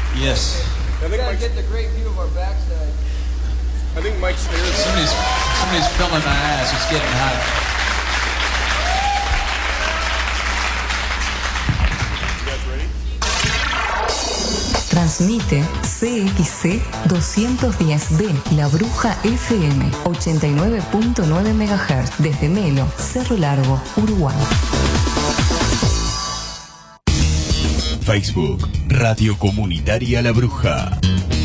Yes. I think Mike's get the great view of our backside. I think Mike's there. Somebody's filling my ass. It's getting hot. You guys ready? Transmite CXC 210B, La Bruja FM, 89.9 MHz, desde Melo, Cerro Largo, Uruguay. Facebook, Radio Comunitaria La Bruja.